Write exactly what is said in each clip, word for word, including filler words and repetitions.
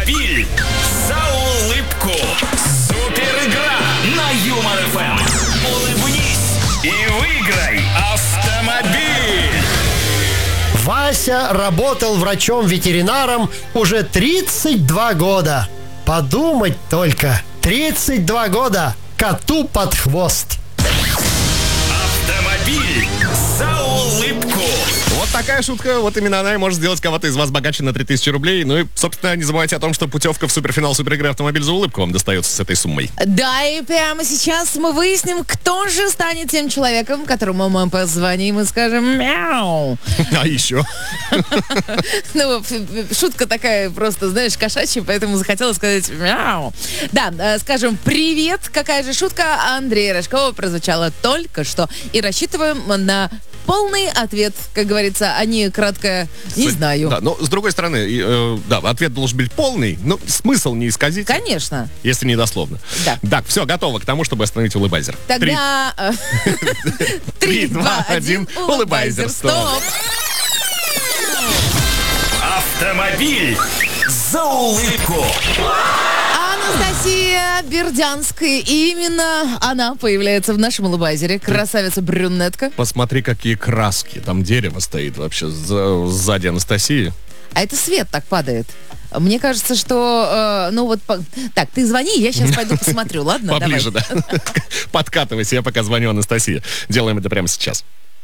Автомобиль за улыбку. Супер игра на Юмор ФМ. Улыбнись и выиграй автомобиль. Вася работал врачом-ветеринаром уже тридцать два года. Подумать только, тридцать два года коту под хвост. Автомобиль за улыбку. Вот такая шутка, вот именно она и может сделать кого-то из вас богаче на три тысячи рублей. Ну и, собственно, не забывайте о том, что путевка в суперфинал суперигры «Автомобиль за улыбку» вам достается с этой суммой. Да, и прямо сейчас мы выясним, кто же станет тем человеком, которому мы позвоним и скажем «мяу». А еще? Ну, шутка такая просто, знаешь, кошачья, поэтому захотела сказать «мяу». Да, скажем «привет». Какая же шутка Андрея Рожкова прозвучала только что. И рассчитываем на полный ответ, как говорится, а не краткое «не знаю». Да, но с другой стороны, э, да, ответ должен быть полный, но смысл не исказить. Конечно. Если не дословно. Да. Так, все, готово к тому, чтобы остановить улыбайзер. Тогда... Три, два, один, улыбайзер, стоп. Автомобиль за улыбку. Анастасия Бердянская. И именно она появляется в нашем улыбайзере. Красавица-брюнетка. Посмотри, какие краски. Там дерево стоит вообще за- сзади Анастасии. А это свет так падает. Мне кажется, что, э, ну вот, по... так, ты звони, я сейчас пойду посмотрю, ладно? Поближе, Давай. да. Подкатывайся, я пока звоню Анастасии. Делаем это прямо сейчас.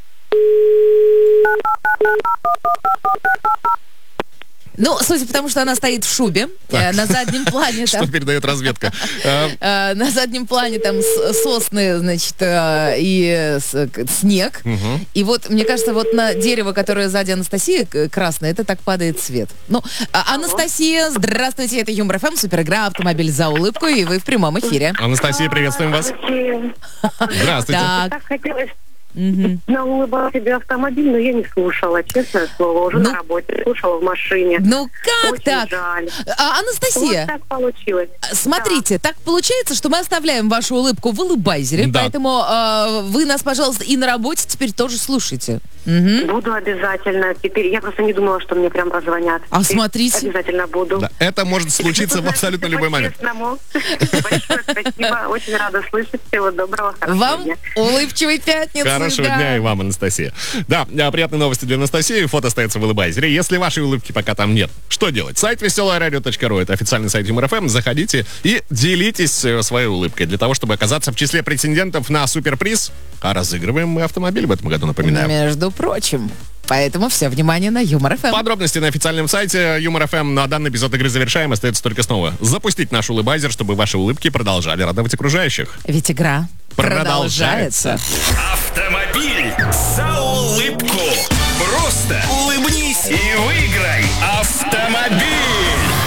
Ну, судя по тому, что она стоит в шубе, э, на заднем плане Что там... передает разведка? Э, э, на заднем плане там с- сосны, значит, э, и с- к- снег. И вот, мне кажется, вот на дерево, которое сзади Анастасии, к- красное, это так падает свет. Ну, а- Анастасия, здравствуйте, это Юмор ФМ, супергра «Автомобиль за улыбку», и вы в прямом эфире. Анастасия, приветствуем вас. Здравствуйте. Так, Так хотелось на улыбал себе автомобиль, но я не слушала, честное слово. Уже Ну. на работе, слушала в машине. ну как Очень так? жаль. А, Анастасия, Вот так получилось. смотрите, так получается, что мы оставляем вашу улыбку в улыбайзере, Да. поэтому э, вы нас, пожалуйста, и на работе теперь тоже слушайте. Мгм. Буду обязательно. Теперь я просто не думала, что мне прям позвонят. А Теперь смотрите. Обязательно буду. Да, это может случиться в абсолютно любой момент. По-честному. Большое спасибо. Очень рада слышать. Всего доброго. Хорошего Вам дня. улыбчивой пятницы. Хорошего да. дня и вам, Анастасия. Да, а, приятные новости для Анастасии. Фото остается в улыбайзере. Если вашей улыбки пока там нет, что делать? Сайт веселое радио точка ру. Это официальный сайт Юмор ФМ. Заходите и делитесь э, своей улыбкой для того, чтобы оказаться в числе претендентов на суперприз. А разыгрываем мы автомобиль в этом году, напоминаю. Между прочим. Поэтому все, внимание на Юмор ФМ. Подробности на официальном сайте Юмор ФМ. На данный эпизод игры завершаем. Остается только снова запустить наш улыбайзер, чтобы ваши улыбки продолжали радовать окружающих. Ведь игра Продолжается. продолжается. Автомобиль за улыбку. Просто